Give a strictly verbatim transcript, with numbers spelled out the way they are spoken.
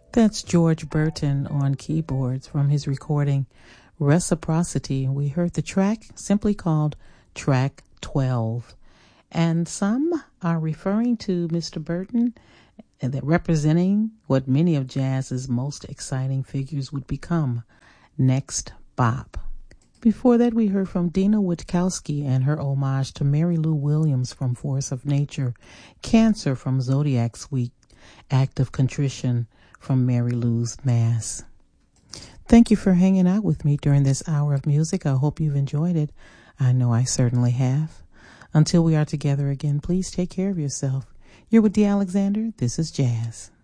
That's George Burton on keyboards from his recording Reciprocity. We heard the track simply called Track twelve. And some are referring to Mister Burton and that representing what many of jazz's most exciting figures would become, Next Bop. Before that, we heard from Dina Witkowski and her homage to Mary Lou Williams from Force of Nature, Cancer from Zodiac Suite, Act of Contrition from Mary Lou's Mass. Thank you for hanging out with me during this hour of music. I hope you've enjoyed it. I know I certainly have. Until we are together again, please take care of yourself. You're with Dee Alexander. This is Jazz.